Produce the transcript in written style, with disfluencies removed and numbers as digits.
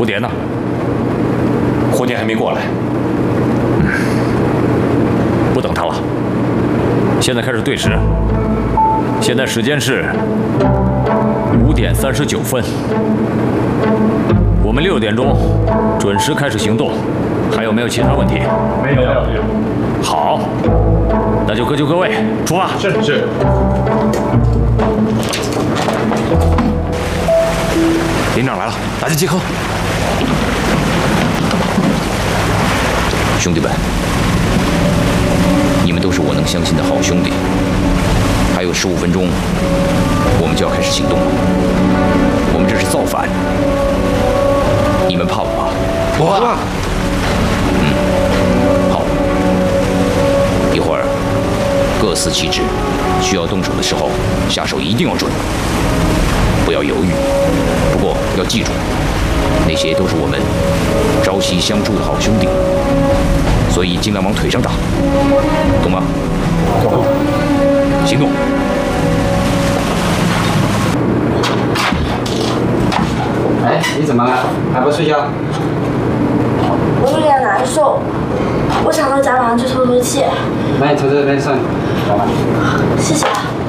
蝴蝶呢？ 蝴蝶还没过来。 不等他了，现在开始对时。现在时间是5点39分，我们6点钟准时开始行动。还有没有其他问题？ 没有。 好，那就各就各位，出发。 是。 连长来了，大家集合。 兄弟们，你们都是我能相信的好兄弟。还有15分钟，我们就要开始行动了。我们这是造反，你们怕不怕？ 不怕。 好。一会儿各司其职，需要动手的时候，下手一定要准，不要犹豫。不过要记住，那些都是我们朝夕相处的好兄弟，所以尽量往腿上打，懂吗？ 懂。 行动！ 哎，你怎么了？还不睡觉？ 我有点难受，我想到甲板上去透透气。 那你从这边上，好吗？ 谢谢。